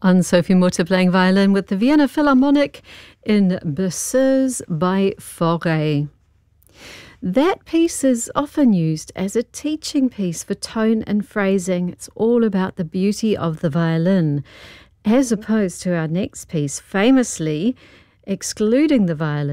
On Sophie Mutter playing violin with the Vienna Philharmonic in Berceuse by Fauré. That piece is often used as a teaching piece for tone and phrasing. It's all about the beauty of the violin, as opposed to our next piece, famously excluding the violin.